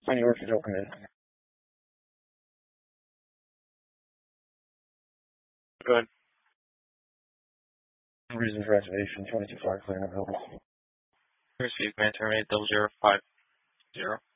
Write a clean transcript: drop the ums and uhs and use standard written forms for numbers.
When yours is open, good. Reason for activation, 22 flag clear and available. Received, man, terminate 0050.